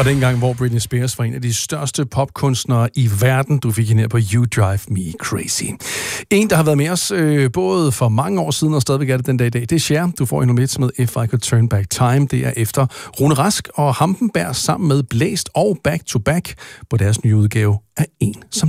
Fra dengang, hvor Britney Spears var en af de største popkunstnere i verden. Du fik hende her på You Drive Me Crazy. En, der har været med os både for mange år siden og stadigvæk er det den dag i dag, det er Cher. Du får endnu lidt med If I Could Turn Back Time. Det er efter Rune Rask og Hampenberg sammen med Blæst og Back to Back på deres nye udgave af En som